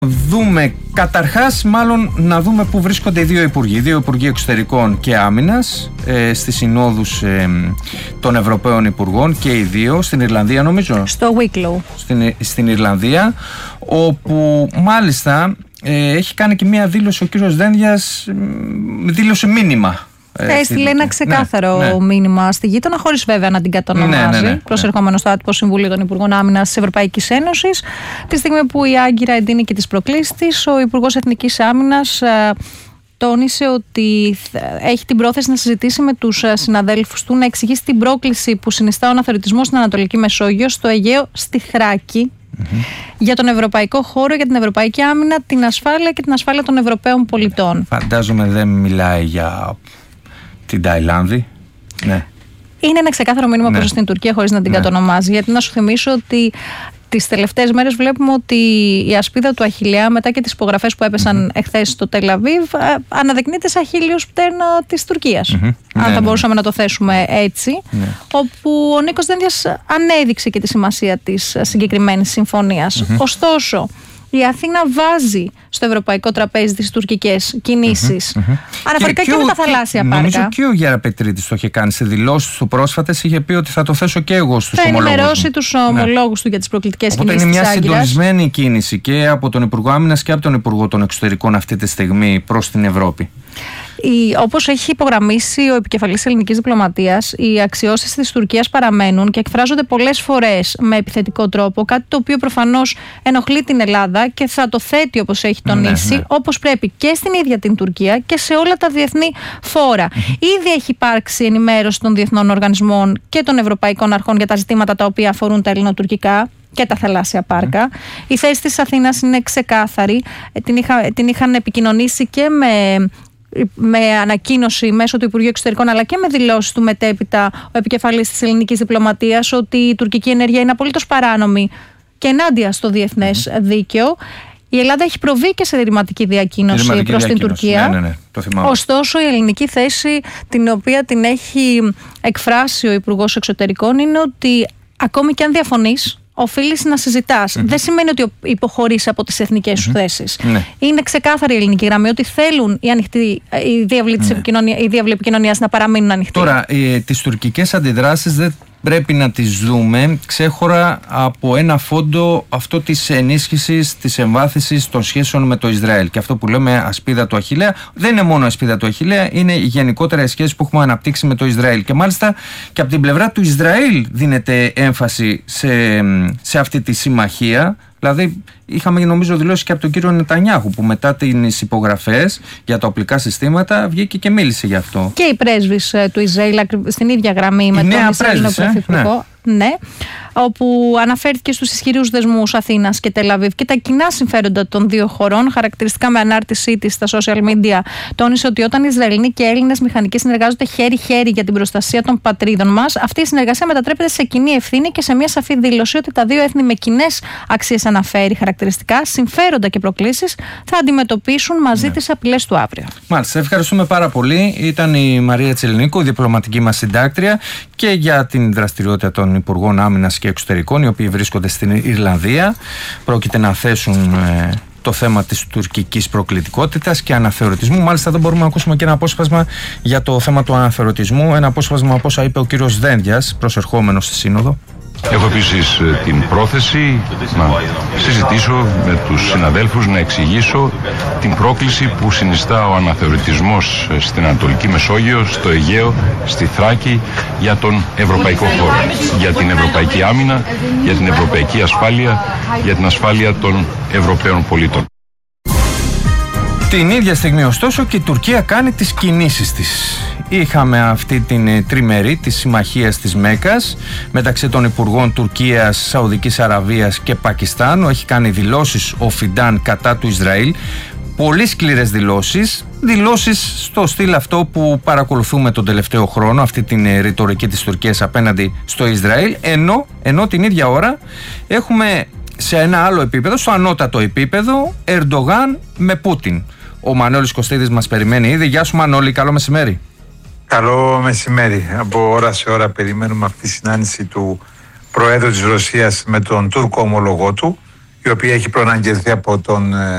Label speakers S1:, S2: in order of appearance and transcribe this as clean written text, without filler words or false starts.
S1: Δούμε καταρχάς, μάλλον να δούμε πού βρίσκονται οι δύο υπουργοί. Οι δύο υπουργοί εξωτερικών και άμυνας στις συνόδους των Ευρωπαίων Υπουργών, και οι δύο στην Ιρλανδία, νομίζω.
S2: Στο Wicklow.
S1: Στην Ιρλανδία, όπου μάλιστα έχει κάνει και μία δήλωση ο κύριος Δένδιας, δήλωσε μήνυμα.
S2: Έστειλε ένα ξεκάθαρο μήνυμα στη γείτονα, χωρίς βέβαια να την κατονομάζει, προσερχόμενο στο άτυπο Συμβουλίο των Υπουργών Άμυνας της Ευρωπαϊκής Ένωσης. Τη στιγμή που η Άγκυρα εντείνει και τις προκλήσεις της, ο Υπουργός Εθνικής Άμυνας τόνισε ότι έχει την πρόθεση να συζητήσει με τους συναδέλφους του, να εξηγήσει την πρόκληση που συνιστά ο αναθεωρητισμός στην Ανατολική Μεσόγειο, στο Αιγαίο, στη Θράκη, για τον ευρωπαϊκό χώρο, για την ευρωπαϊκή άμυνα, την ασφάλεια και την ασφάλεια των Ευρωπαίων πολιτών.
S1: Φαντάζομαι δεν μιλάει για την Ταϊλάνδη. Ναι.
S2: Είναι ένα ξεκάθαρο μήνυμα προς την Τουρκία, χωρίς να την κατονομάζει. Γιατί να σου θυμίσω ότι τις τελευταίες μέρες βλέπουμε ότι η ασπίδα του Αχιλλέα, μετά και τις υπογραφές που έπεσαν εχθές στο Τελ-Αβίβ, αναδεικνύεται σαν χίλιος πτέρνα της Τουρκίας. Αν θα μπορούσαμε να το θέσουμε έτσι. Όπου ο Νίκος Δένδιας ανέδειξε και τη σημασία της συγκεκριμένης συμφωνίας. Ωστόσο, η Αθήνα βάζει στο ευρωπαϊκό τραπέζι τις τουρκικές κινήσεις. Αναφορικά και με τα θαλάσσια πάρκα.
S1: Νομίζω και ο Γεραπετρίτης το είχε κάνει σε δηλώσεις του πρόσφατες. Είχε πει ότι θα το θέσω και εγώ στους ομολόγους.
S2: Θα ενημερώσει τους ομολόγους του για τις προκλητικές κινήσεις της Άγκυρας.
S1: Είναι μια συντονισμένη κίνηση και από τον Υπουργό Άμυνας και από τον Υπουργό των Εξωτερικών αυτή τη στιγμή προς την Ευρώπη.
S2: Όπως έχει υπογραμμίσει ο επικεφαλής ελληνικής διπλωματίας, οι αξιώσεις της Τουρκίας παραμένουν και εκφράζονται πολλές φορές με επιθετικό τρόπο, κάτι το οποίο προφανώς ενοχλεί την Ελλάδα και θα το θέτει, όπως έχει τονίσει, όπως πρέπει και στην ίδια την Τουρκία και σε όλα τα διεθνή φόρα. Ήδη έχει υπάρξει ενημέρωση των διεθνών οργανισμών και των ευρωπαϊκών αρχών για τα ζητήματα τα οποία αφορούν τα ελληνοτουρκικά και τα θαλάσσια πάρκα. Η θέση της Αθήνας είναι ξεκάθαρη. Την είχαν επικοινωνήσει και με ανακοίνωση μέσω του Υπουργείου Εξωτερικών, αλλά και με δηλώσεις του μετέπειτα ο επικεφαλής της ελληνικής διπλωματίας, ότι η τουρκική ενέργεια είναι απολύτως παράνομη και ενάντια στο διεθνές δίκαιο. Η Ελλάδα έχει προβεί και σε ρηματική διακοίνωση προς την Τουρκία.
S1: Το θυμάμαι.
S2: Ωστόσο, η ελληνική θέση, την οποία την έχει εκφράσει ο Υπουργός Εξωτερικών, είναι ότι ακόμη και αν διαφωνείς, οφείλεις να συζητάς. Δεν σημαίνει ότι υποχωρείς από τις εθνικές σου θέσεις. Είναι ξεκάθαρη η ελληνική γραμμή ότι θέλουν η διάβλη επικοινωνίας να παραμείνουν ανοιχτή.
S1: Τώρα, τις τουρκικές αντιδράσεις δεν πρέπει να τις δούμε ξέχωρα από ένα φόντο, αυτό της ενίσχυσης, της εμβάθυνσης των σχέσεων με το Ισραήλ. Και αυτό που λέμε ασπίδα του Αχιλλέα δεν είναι μόνο ασπίδα του Αχιλλέα, είναι γενικότερα οι σχέσεις που έχουμε αναπτύξει με το Ισραήλ. Και μάλιστα και από την πλευρά του Ισραήλ δίνεται έμφαση σε αυτή τη συμμαχία. Δηλαδή, είχαμε νομίζω δηλώσει και από τον κύριο Νετανιάχου, που μετά τις υπογραφές για τα οπλικά συστήματα βγήκε και μίλησε γι' αυτό.
S2: Και η πρέσβης του Ισραήλ στην ίδια γραμμή με τον Ισραηλινό Πρωθυπουργό. Ναι, όπου αναφέρθηκε στους ισχυρούς δεσμούς Αθήνας και Τελ-Αβίβ και τα κοινά συμφέροντα των δύο χωρών. Χαρακτηριστικά με ανάρτησή της στα social media, τόνισε ότι όταν οι Ισραηλινοί και Έλληνες μηχανικοί συνεργάζονται χέρι-χέρι για την προστασία των πατρίδων μας, αυτή η συνεργασία μετατρέπεται σε κοινή ευθύνη και σε μια σαφή δήλωση ότι τα δύο έθνη με κοινές αξίες, αναφέρει χαρακτηριστικά, συμφέροντα και προκλήσεις, θα αντιμετωπίσουν μαζί τις απειλές του αύριο.
S1: Μάλιστα, ευχαριστούμε πάρα πολύ. Ήταν η Μαρία Τσελινίκου, η διπλωματική μας συντάκτρια, και για την δραστηριότητα των Υπουργών Άμυνας και Εξωτερικών, οι οποίοι βρίσκονται στην Ιρλανδία. Πρόκειται να θέσουν το θέμα της τουρκικής προκλητικότητας και αναθεωρητισμού. Μάλιστα, εδώ μπορούμε να ακούσουμε και ένα απόσπασμα για το θέμα του αναθεωρητισμού. Ένα απόσπασμα από όσα είπε ο κύριος Δένδιας, προσερχόμενος στη Σύνοδο.
S3: Έχω επίσης την πρόθεση να συζητήσω με τους συναδέλφους, να εξηγήσω την πρόκληση που συνιστά ο αναθεωρητισμός στην Ανατολική Μεσόγειο, στο Αιγαίο, στη Θράκη, για τον ευρωπαϊκό χώρο, για την ευρωπαϊκή άμυνα, για την ευρωπαϊκή ασφάλεια, για την ασφάλεια των Ευρωπαίων πολιτών.
S1: Την ίδια στιγμή, ωστόσο, και η Τουρκία κάνει τις κινήσεις της. Είχαμε αυτή την τριμερή της συμμαχίας της Μέκκας μεταξύ των Υπουργών Τουρκίας, Σαουδικής Αραβίας και Πακιστάν. Έχει κάνει δηλώσεις ο Φιντάν κατά του Ισραήλ. Πολύ σκληρές δηλώσεις στο στυλ αυτό που παρακολουθούμε τον τελευταίο χρόνο, αυτή την ρητορική της Τουρκίας απέναντι στο Ισραήλ, ενώ την ίδια ώρα έχουμε σε ένα άλλο επίπεδο, στο ανώτατο επίπεδο, Ερντογάν με Πούτιν. Ο Μανώλης Κωστίδης μας περιμένει ήδη. Γεια σου Μανώλη, καλό μεσημέρι.
S4: Καλό μεσημέρι. Από ώρα σε ώρα περιμένουμε αυτή τη συνάντηση του Προέδρου της Ρωσίας με τον Τούρκο ομολογό του η οποία έχει προαναγγελθεί από τον